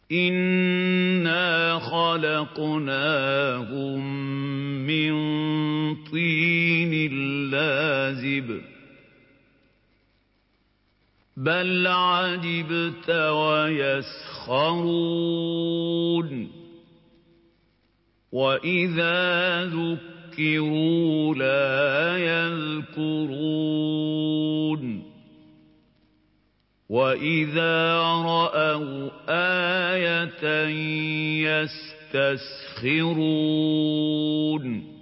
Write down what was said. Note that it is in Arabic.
إِنَّا خَلَقْنَاهُم مِّن طِينٍ لَّازِبٍ بَلْ عَجِبْتَ وَيَسْخَرُونَ وَإِذَا ذُكِّرُوا لَا يَذْكُرُونَ وَإِذَا رَأَوْا آيَةً يَسْتَسْخِرُونَ